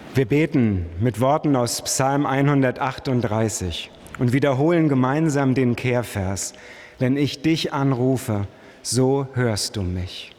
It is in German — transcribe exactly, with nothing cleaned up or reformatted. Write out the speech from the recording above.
Wir beten mit Worten aus Psalm hundertachtunddreißig und wiederholen gemeinsam den Kehrvers. Wenn ich dich anrufe, so hörst du mich.